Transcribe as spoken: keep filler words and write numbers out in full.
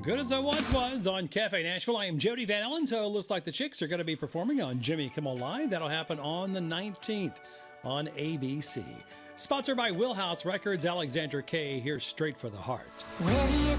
Good as I once was on Cafe Nashville. I am Jody Van Ellen. So it looks like the Chicks are going to be performing on Jimmy Kimmel Live. That'll happen on the nineteenth on A B C. Sponsored by Wheelhouse Records, Alexandra Kay here, Straight for the Heart.